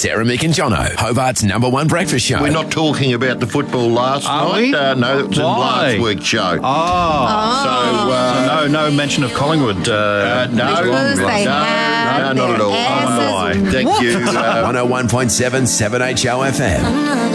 Sarah, Mick and Jono, Hobart's number one breakfast show. We're not talking about the football last night. No, it was in last week's show. No mention of Collingwood. No, Because they have not at all. their asses Thank you. 101.7 7HO FM.